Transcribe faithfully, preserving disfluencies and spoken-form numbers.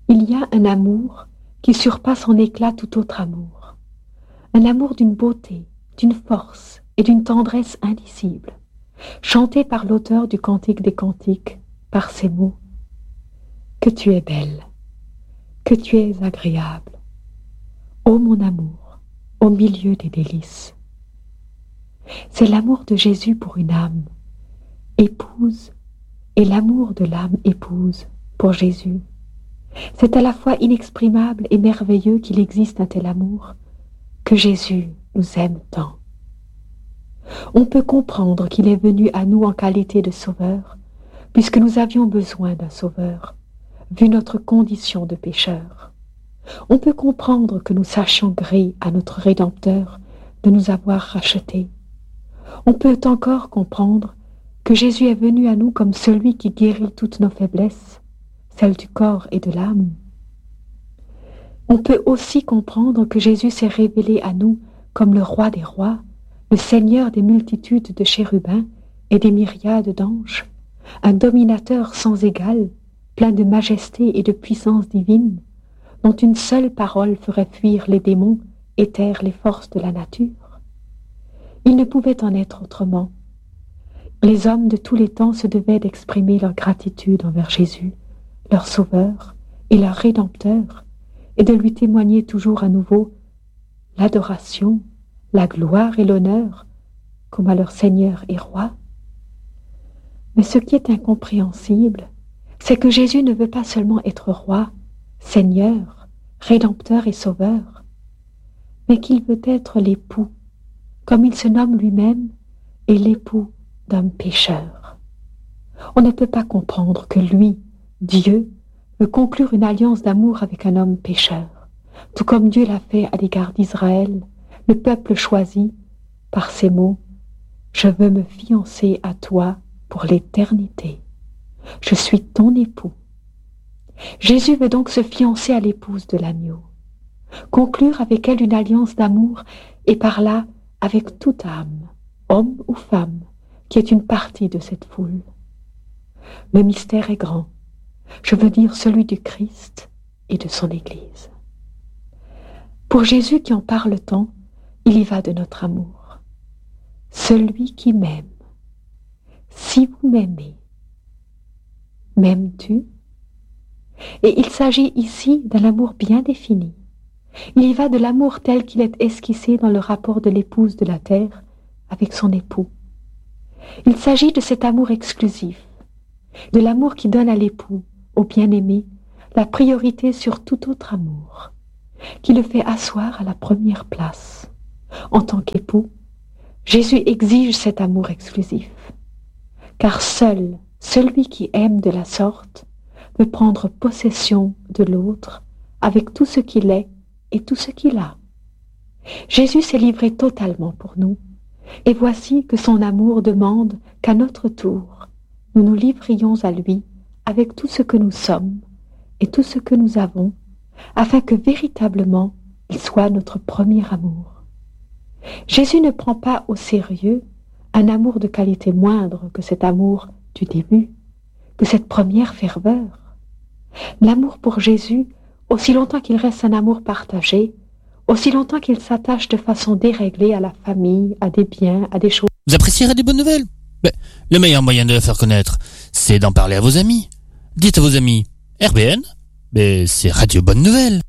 Il y a un amour qui surpasse en éclat tout autre amour, un amour d'une beauté, d'une force et d'une tendresse indicibles, chanté par l'auteur du Cantique des Cantiques, par ces mots: que tu es belle, que tu es agréable, ô mon amour, au milieu des délices. C'est l'amour de Jésus pour une âme, épouse, et l'amour de l'âme épouse pour Jésus. C'est à la fois inexprimable et merveilleux qu'il existe un tel amour, que Jésus nous aime tant. On peut comprendre qu'il est venu à nous en qualité de sauveur, puisque nous avions besoin d'un sauveur, vu notre condition de pécheurs. On peut comprendre que nous sachions gré à notre Rédempteur de nous avoir rachetés. On peut encore comprendre que Jésus est venu à nous comme celui qui guérit toutes nos faiblesses, celles du corps et de l'âme. On peut aussi comprendre que Jésus s'est révélé à nous comme le roi des rois, le Seigneur des multitudes de chérubins et des myriades d'anges, un dominateur sans égal, plein de majesté et de puissance divine, dont une seule parole ferait fuir les démons et taire les forces de la nature. Il ne pouvait en être autrement. Les hommes de tous les temps se devaient d'exprimer leur gratitude envers Jésus, leur Sauveur et leur Rédempteur, et de lui témoigner toujours à nouveau l'adoration, la gloire et l'honneur, comme à leur Seigneur et Roi. Mais ce qui est incompréhensible, c'est que Jésus ne veut pas seulement être Roi, Seigneur, Rédempteur et Sauveur, mais qu'il veut être l'époux, comme il se nomme lui-même, et l'époux d'un pécheur. On ne peut pas comprendre que lui, Dieu, veut conclure une alliance d'amour avec un homme pécheur, tout comme Dieu l'a fait à l'égard d'Israël, le peuple choisi, par ces mots: « Je veux me fiancer à toi pour l'éternité. Je suis ton époux. » Jésus veut donc se fiancer à l'épouse de l'agneau, conclure avec elle une alliance d'amour et par là avec toute âme, homme ou femme, qui est une partie de cette foule. Le mystère est grand, je veux dire celui du Christ et de son Église. Pour Jésus qui en parle tant, il y va de notre amour. Celui qui m'aime, si vous m'aimez, m'aimes-tu? Et il s'agit ici d'un amour bien défini. Il y va de l'amour tel qu'il est esquissé dans le rapport de l'épouse de la terre avec son époux. Il s'agit de cet amour exclusif, de l'amour qui donne à l'époux, au bien-aimé, la priorité sur tout autre amour, qui le fait asseoir à la première place. En tant qu'époux, Jésus exige cet amour exclusif, car seul celui qui aime de la sorte veut prendre possession de l'autre avec tout ce qu'il est et tout ce qu'il a. Jésus s'est livré totalement pour nous, et voici que son amour demande qu'à notre tour, nous nous livrions à lui avec tout ce que nous sommes et tout ce que nous avons, afin que véritablement il soit notre premier amour. Jésus ne prend pas au sérieux un amour de qualité moindre que cet amour du début, que cette première ferveur. L'amour pour Jésus, aussi longtemps qu'il reste un amour partagé, aussi longtemps qu'il s'attache de façon déréglée à la famille, à des biens, à des choses... Vous apprécierez des bonnes nouvelles? Mais le meilleur moyen de la faire connaître, c'est d'en parler à vos amis. Dites à vos amis, R B N, mais c'est Radio Bonne Nouvelle.